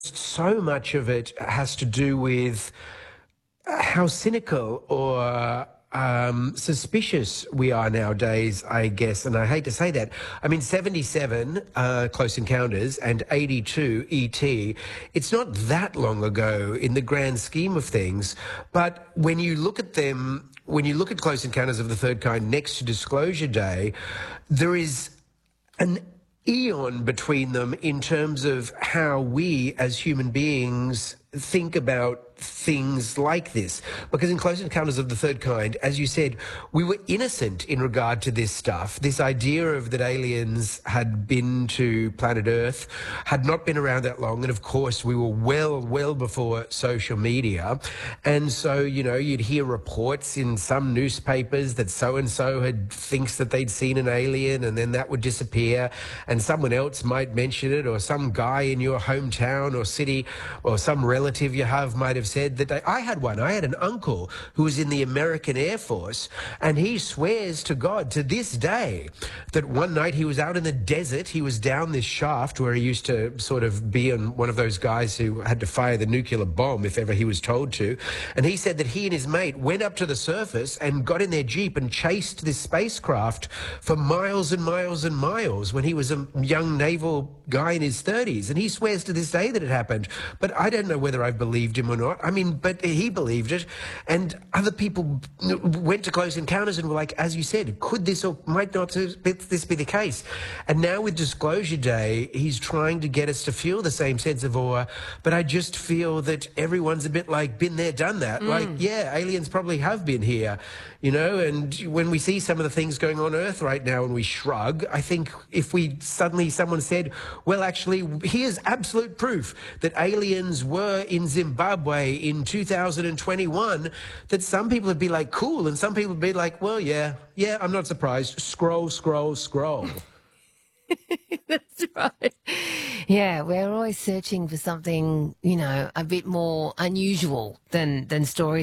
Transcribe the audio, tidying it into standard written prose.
so much of it has to do with how cynical or suspicious we are nowadays, I guess. And I hate to say that. I mean, 77 Close Encounters and 82 ET, it's not that long ago in the grand scheme of things. But when you look at them, when you look at Close Encounters of the Third Kind next to Disclosure Day, there is an eon between them in terms of how we as human beings think about things like this. Because in Close Encounters of the Third Kind, as you said, we were innocent in regard to this stuff. This idea of that aliens had been to planet Earth had not been around that long. And of course, we were well before social media. And so, you know, you'd hear reports in some newspapers that so-and-so thinks that they'd seen an alien, and then that would disappear. And someone else might mention it, or some guy in your hometown or city or some relative you have might have said that I had an uncle who was in the American Air Force, and he swears to God to this day that one night he was out in the desert, he was down this shaft where he used to sort of be on one of those guys who had to fire the nuclear bomb if ever he was told to, and he said that he and his mate went up to the surface and got in their Jeep and chased this spacecraft for miles and miles and miles when he was a young naval guy in his 30s, and he swears to this day that it happened. But I don't know whether I've believed him or not. I mean, but he believed it, and other people went to Close Encounters and were like, as you said, could this or might not this be the case? And now with Disclosure Day, he's trying to get us to feel the same sense of awe, but I just feel that everyone's a bit like, been there, done that. Like, yeah, aliens probably have been here, you know, and when we see some of the things going on Earth right now and we shrug, I think if we suddenly someone said, well, actually, here's absolute proof that aliens were in Zimbabwe in 2021, that some people would be like, cool, and some people would be like, well, yeah, I'm not surprised. Scroll. That's right. Yeah, we're always searching for something, you know, a bit more unusual than stories